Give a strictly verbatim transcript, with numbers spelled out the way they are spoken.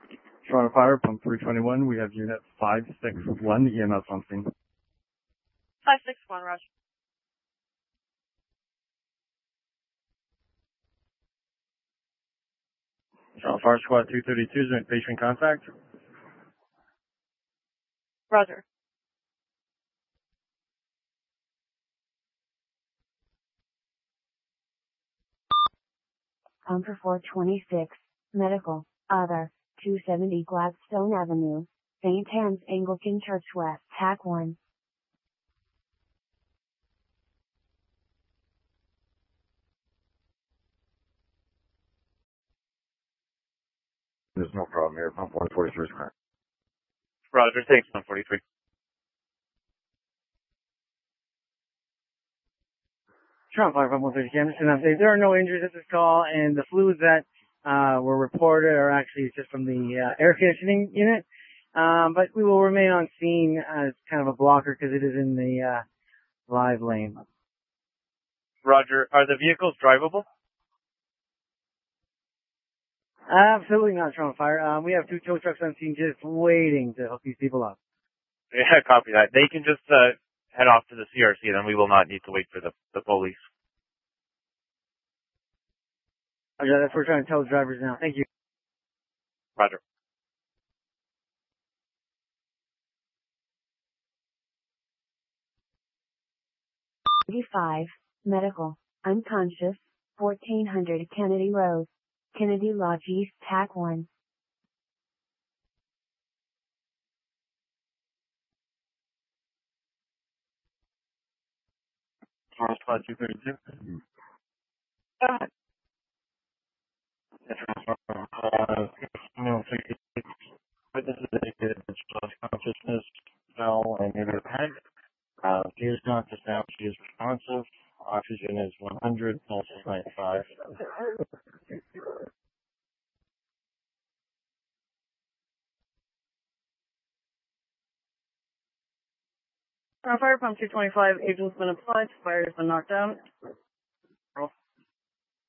Toronto Fire, pump three twenty-one. We have unit five six one, E M S on scene. five six one, Roger. Toronto Fire Squad two thirty-two is in patient contact. Roger. Pump for four twenty-six, medical, other, two seventy Gladstone Avenue, Saint Anne's Anglican Church West, T A C one. There's no problem here. Pump one forty-three is correct. Roger, thanks, one forty-three. Toronto Fire, pump one thirty, Anderson. Update. There are no injuries at this call, and the fluids that uh, were reported are actually just from the uh, air conditioning unit. Um, but we will remain on scene as kind of a blocker because it is in the uh, live lane. Roger, are the vehicles drivable? Absolutely not, Toronto Fire. Um, we have two tow trucks on scene just waiting to hook these people up. Yeah, copy that. They can just uh, head off to the C R C, then we will not need to wait for the, the police. Okay, that's what we're trying to tell the drivers now. Thank you. Roger. eighty-five, medical, unconscious, fourteen hundred Kennedy Road, Kennedy Lodge East, T A C one. Toronto Squad two thirty-two. Uh, Uh, no, sixty-six. Witnesses indicated that she lost consciousness, fell, and needed a peg. Uh, she is conscious now. She is responsive. Oxygen is one hundred, pulse is ninety-five. Toronto Fire, pump two twenty-five, agent's been applied, fire has been knocked down.